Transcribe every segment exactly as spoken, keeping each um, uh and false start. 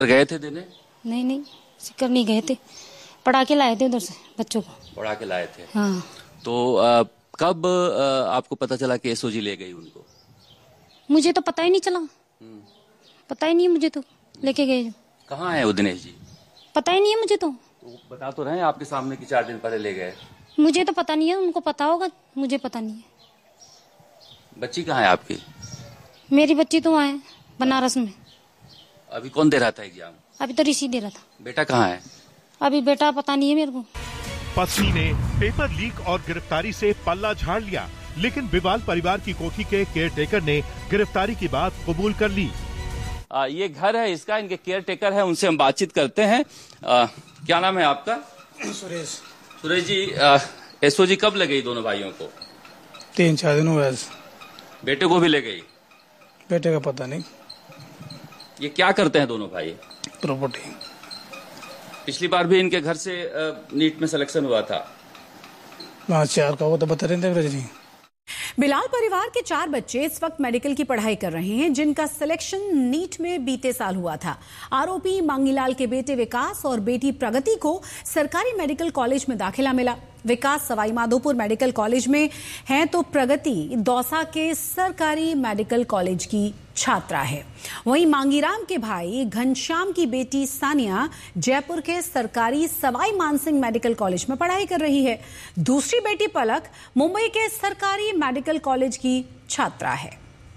गए थे देने? नहीं नहीं, सिक्कर नहीं गए थे, पढ़ा के लाए थे उधर से बच्चों को। पढ़ा के लाए थे? हाँ। तो आ, कब आ, आपको पता चला कि एसओजी ले गई उनको? मुझे तो पता ही नहीं चला, पता ही नहीं है मुझे तो लेके गए। कहाँ है वो दिनेश जी? पता ही नहीं है मुझे तो। तो बता तो रहे हैं आपके सामने कि चार दिन पहले ले गए। मुझे तो पता नहीं है, उनको पता होगा, मुझे पता नहीं है। बच्ची कहाँ है आपकी? मेरी बच्ची तो वहाँ है बनारस में। अभी कौन दे रहा था एग्जाम? अभी तो ऋषि दे रहा था। बेटा कहाँ है? अभी बेटा पता नहीं है मेरे को। पत्नी ने पेपर लीक और गिरफ्तारी से पल्ला झाड़ लिया, लेकिन बिवाल परिवार की कोठी के केयरटेकर ने गिरफ्तारी की बात कबूल कर ली। आ, ये घर है इसका, इनके केयरटेकर है, उनसे हम बातचीत करते हैं। आ, क्या नाम है आपका? सुरेश। सुरेश जी, एसओजी कब ले गई दोनों भाइयों को? तीन चार दिन हुए। बेटे को भी ले गई? बेटे का पता नहीं। ये क्या करते हैं दोनों भाई? प्रॉपर्टी। पिछली बार भी इनके घर से नीट में सिलेक्शन हुआ था। हाँ, चार का वो तो बता रहे थे जी। बिलाल परिवार के चार बच्चे इस वक्त मेडिकल की पढ़ाई कर रहे हैं, जिनका सिलेक्शन नीट में बीते साल हुआ था। आरोपी मांगीलाल के बेटे विकास और बेटी प्रगति को सरकारी मेडिकल कॉलेज में दाखिला मिला। विकास सवाई माधोपुर मेडिकल कॉलेज में है तो प्रगति दौसा के सरकारी मेडिकल कॉलेज की छात्रा है। वहीं मांगीराम के भाई घनश्याम की बेटी सानिया जयपुर के सरकारी सवाई मानसिंह मेडिकल कॉलेज में पढ़ाई कर रही है। दूसरी बेटी पलक मुंबई के सरकारी मेडिकल कॉलेज की छात्रा है।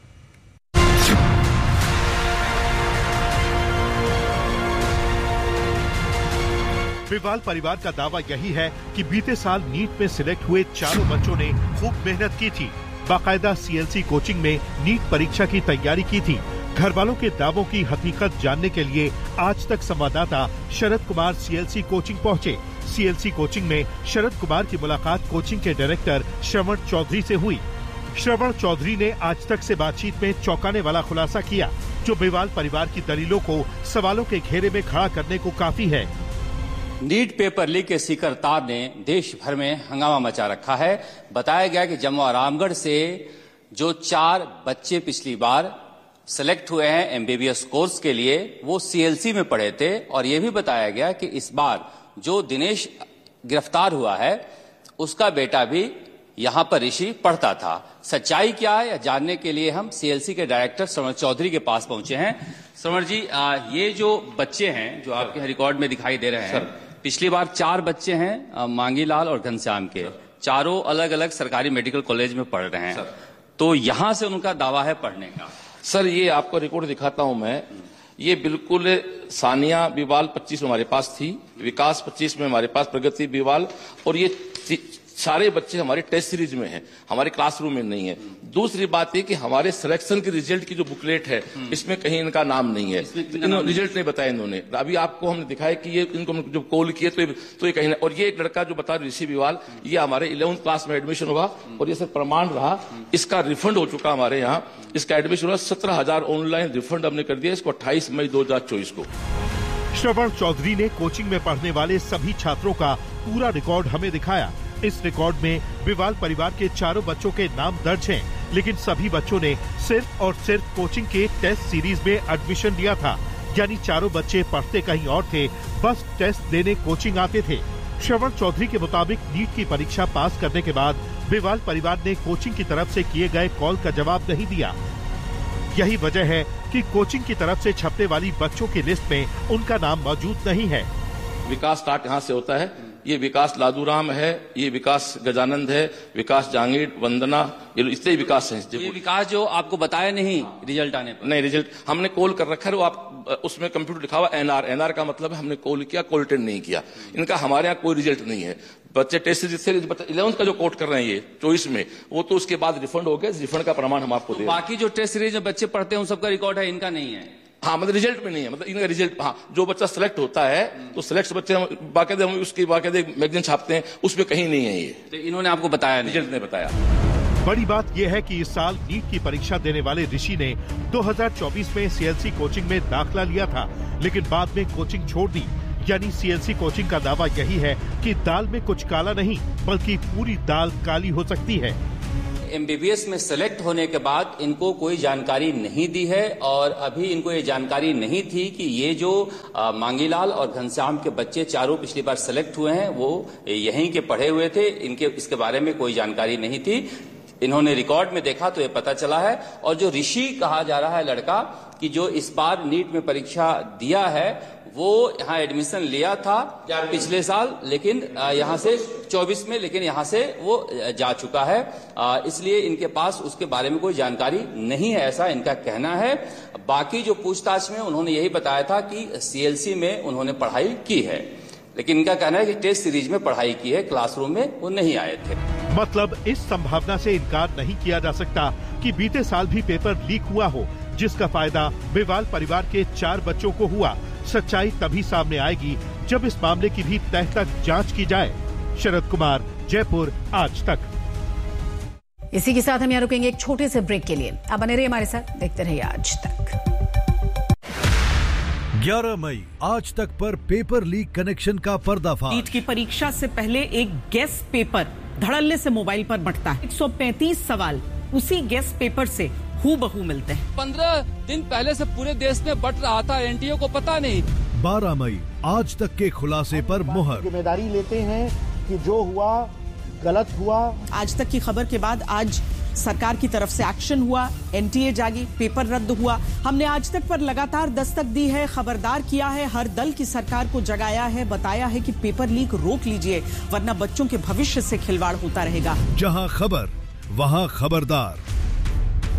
बिवाल परिवार का दावा यही है कि बीते साल नीट में सिलेक्ट हुए चारों बच्चों ने खूब मेहनत की थी, बाकायदा सीएलसी कोचिंग में नीट परीक्षा की तैयारी की थी। घर वालों के दावों की हकीकत जानने के लिए आज तक संवाददाता शरद कुमार सीएलसी कोचिंग पहुंचे। सीएलसी कोचिंग में शरद कुमार की मुलाकात कोचिंग के डायरेक्टर श्रवण चौधरी से हुई। श्रवण चौधरी ने आज तक से बातचीत में चौंकाने वाला खुलासा किया, जो बिवाल परिवार की दलीलों को सवालों के घेरे में खड़ा करने को काफी है। नीट पेपर लीक के सीकर तार ने देश भर में हंगामा मचा रखा है। बताया गया कि जम्मू रामगढ़ से जो चार बच्चे पिछली बार सेलेक्ट हुए हैं एमबीबीएस कोर्स के लिए, वो सीएलसी में पढ़े थे। और यह भी बताया गया कि इस बार जो दिनेश गिरफ्तार हुआ है, उसका बेटा भी यहां पर ऋषि पढ़ता था। सच्चाई क्या है, जानने के लिए हम सीएलसी के डायरेक्टर श्रवण चौधरी के पास पहुंचे हैं। श्रवण जी, आ, ये जो बच्चे हैं जो आपके रिकॉर्ड में दिखाई दे रहे हैं, पिछली बार चार बच्चे हैं मांगीलाल और घनश्याम के, चारों अलग अलग सरकारी मेडिकल कॉलेज में पढ़ रहे हैं, तो यहां से उनका दावा है पढ़ने का। सर, ये आपको रिकॉर्ड दिखाता हूं मैं। ये बिल्कुल सानिया बिवाल पच्चीस में हमारे पास थी, विकास पच्चीस में हमारे पास, प्रगति बिवाल, और ये सारे बच्चे हमारे टेस्ट सीरीज में हैं, हमारे क्लासरूम में नहीं है। दूसरी बात ये कि हमारे सिलेक्शन की रिजल्ट की जो बुकलेट है, इसमें कहीं इनका नाम नहीं है, इन्होंने रिजल्ट नहीं बताया इन्होंने। अभी आपको हमने दिखाया कि ये इनको जो कॉल किए तो ये तो ये कहीं नहीं। और ये एक लड़का जो बता ऋषि बिवाल, ये हमारे इलेवंथ क्लास में एडमिशन हुआ और ये सर प्रमाण रहा, इसका रिफंड हो चुका हमारे यहाँ। इसका एडमिशन हुआ, सत्रह हजार ऑनलाइन रिफंड हमने कर दिया इसको अट्ठाईस मई दो हजार चौबीस को। श्रवण चौधरी ने कोचिंग में पढ़ने वाले सभी छात्रों का पूरा रिकॉर्ड हमें दिखाया। इस रिकॉर्ड में बिवाल परिवार के चारों बच्चों के नाम दर्ज हैं, लेकिन सभी बच्चों ने सिर्फ और सिर्फ कोचिंग के टेस्ट सीरीज में एडमिशन लिया था। यानी चारों बच्चे पढ़ते कहीं और थे, बस टेस्ट देने कोचिंग आते थे। श्रवण चौधरी के मुताबिक नीट की परीक्षा पास करने के बाद बिवाल परिवार ने कोचिंग की तरफ से किए गए कॉल का जवाब नहीं दिया। यही वजह है कि कोचिंग की तरफ से छपने वाली बच्चों की लिस्ट में उनका नाम मौजूद नहीं है। विकास स्टार्ट यहाँ से होता है, ये विकास लादूराम है, ये विकास गजानंद है, विकास जहांगीर, वंदना, ये इससे विकास है। ये विकास जो आपको बताया नहीं रिजल्ट आने पर? नहीं, रिजल्ट हमने कॉल कर रखा है, वो आप उसमें कंप्यूटर लिखा हुआ एनआर, एनआर का मतलब है हमने कॉल किया, कॉल अटेंड नहीं किया। इनका हमारे यहाँ कोई रिजल्ट नहीं है। बच्चे टेस्ट से इलेवंथ का जो कोट कर रहे हैं ये चौबीस में, वो तो उसके बाद रिफंड हो गया, रिफंड का प्रमाण हम आपको दे। बाकी जो टेस्ट सीरीज में बच्चे पढ़ते हैं उन सबका रिकॉर्ड है, इनका नहीं है। हाँ, मतलब रिजल्ट में नहीं है, मतलब इनका रिजल्ट, हाँ, जो बच्चा सिलेक्ट होता है तो सिलेक्ट बच्चे हम बाकायदे हम उसकी बाकायदे मैगजीन छापते हैं, उसमें कहीं नहीं है ये। तो इन्होंने आपको बताया नहीं? रिजल्ट ने बताया। बड़ी बात यह है कि इस साल नीट की परीक्षा देने वाले ऋषि ने दो हज़ार चौबीस में सीएलसी कोचिंग में दाखिला लिया था, लेकिन बाद में कोचिंग छोड़ दी। यानी सीएलसी कोचिंग का दावा यही है कि दाल में कुछ काला नहीं, बल्कि पूरी दाल काली हो सकती है। एमबीबीएस में सेलेक्ट होने के बाद इनको कोई जानकारी नहीं दी है और अभी इनको ये जानकारी नहीं थी कि ये जो आ, मांगीलाल और घनश्याम के बच्चे चारों पिछली बार सेलेक्ट हुए हैं वो यहीं के पढ़े हुए थे। इनके इसके बारे में कोई जानकारी नहीं थी। इन्होंने रिकॉर्ड में देखा तो ये पता चला है। और जो ऋषि कहा जा रहा है लड़का कि जो इस बार नीट में परीक्षा दिया है वो यहाँ एडमिशन लिया था पिछले साल, लेकिन यहाँ से चौबीस में, लेकिन यहाँ से वो जा चुका है, इसलिए इनके पास उसके बारे में कोई जानकारी नहीं है, ऐसा इनका कहना है। बाकी जो पूछताछ में उन्होंने यही बताया था कि सीएलसी में उन्होंने पढ़ाई की है, लेकिन इनका कहना है कि टेस्ट सीरीज में पढ़ाई की है, क्लासरूम में वो नहीं आए थे। मतलब इस संभावना से इनकार नहीं किया जा सकता कि बीते साल भी पेपर लीक हुआ हो, जिसका फायदा बेवाल परिवार के चार बच्चों को हुआ। सच्चाई तभी सामने आएगी जब इस मामले की भी तह तक जांच की जाए। शरद कुमार, जयपुर, आज तक। इसी के साथ हम यहाँ रुकेंगे एक छोटे से ब्रेक के लिए। अब बने रहिए हमारे साथ, देखते रहिए आज तक। ग्यारह मई आज तक पर पेपर लीक कनेक्शन का पर्दाफाश। नीट की परीक्षा से पहले एक गेस पेपर धड़ल्ले से मोबाइल पर बंटता है। एक सौ पैंतीस सवाल उसी गेस पेपर से हूबहू मिलते हैं। पंद्रह दिन पहले से पूरे देश में बट रहा था, एनटीए को पता नहीं। बारह मई आज तक के खुलासे पर मुहर। जिम्मेदारी लेते हैं कि जो हुआ गलत हुआ। आज तक की खबर के बाद आज सरकार की तरफ से एक्शन हुआ, एनटीए जागी, पेपर रद्द हुआ। हमने आज तक पर लगातार दस्तक दी है, खबरदार किया है, हर दल की सरकार को जगाया है, बताया है कि पेपर लीक रोक लीजिए वरना बच्चों के भविष्य से खिलवाड़ होता रहेगा। जहां खबर वहां खबरदार।